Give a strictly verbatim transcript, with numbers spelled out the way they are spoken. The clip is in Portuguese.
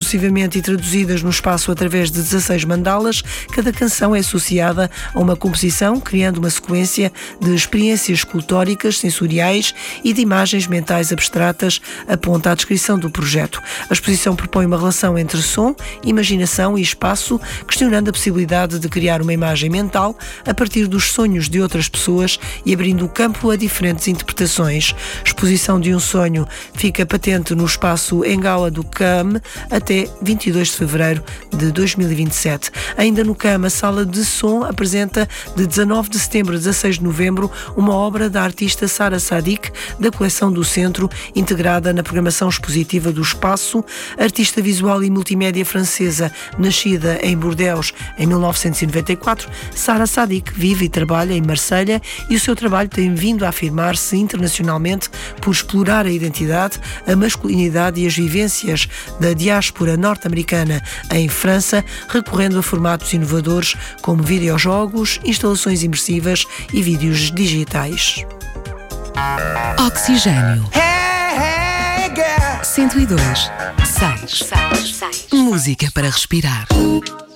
sucessivamente e traduzidas no espaço através de dezasseis mandalas, cada canção é associada a uma composição, criando uma sequência de experiências escultóricas, sensoriais e de imagens mentais abstratas, aponta a descrição do projeto. A exposição propõe uma relação entre som, imaginação e espaço, questionando a possibilidade de criar uma imagem mental a partir dos sonhos de outras pessoas e abrindo o campo a diferentes interpretações. A exposição de um sonho fica patente no espaço Engala do C A M até vinte e dois de fevereiro de dois mil e vinte e sete. Ainda no C A M, a Sala de Som apresenta de dezanove de setembro a dezasseis de novembro uma obra da artista Sara Sadik, da coleção do Centro, integrada na programação expositiva do espaço. Artista visual e multimédia francesa, nascida em Bordeaux em mil novecentos e noventa e quatro, Sara Sadik vive e trabalha em Marselha e o seu trabalho tem vindo a afirmar-se internacionalmente por explorar a identidade, a masculinidade e as vivências da diáspora norte-americana em França, recorrendo a formatos inovadores como videojogos, instalações imersivas e vídeos digitais. Oxigênio. cento e dois, seis. Música para respirar.